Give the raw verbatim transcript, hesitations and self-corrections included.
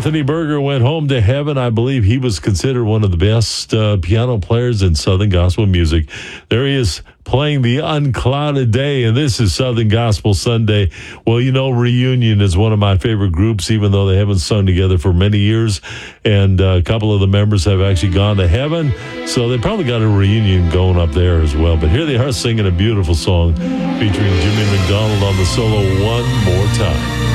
Anthony Berger went home to heaven. I believe he was considered one of the best uh, piano players in Southern gospel music. There he is playing the Unclouded Day, and this is Southern Gospel Sunday. Well, you know, Reunion is one of my favorite groups, even though they haven't sung together for many years, and uh, a couple of the members have actually gone to heaven, so they probably got a reunion going up there as well. But here they are singing a beautiful song featuring Jimmy McDonald on the solo one more time.